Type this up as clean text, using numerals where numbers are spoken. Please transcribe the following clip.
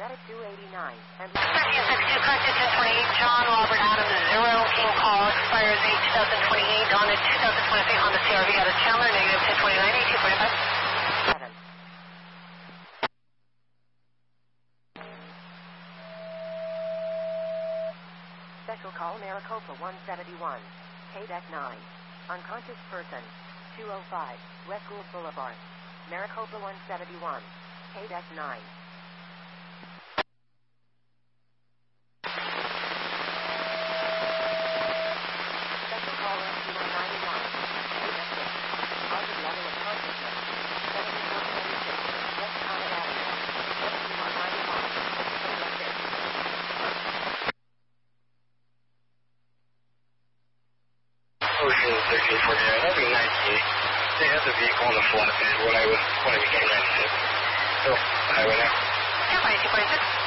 Medic 289. And 1362, contact 1028, John Robert Adams 0, King Call, expires 8-2028, on at 2023 Honda CRV out of Chandler, negative 1029, 8245. 7. Special call Maricopa 171. KDEC 9. Unconscious person. 205. West Gould Boulevard. Maricopa 171. KDEC 9. Special call rescue 191. KDEC 6. Positive level of consciousness. 7426. West Comet Avenue. Rescue 191. KDEC 6. Ocean 1349, that'd be 98. They had the vehicle on the flatbed when I became 96. So, highway now. Yeah, 9246.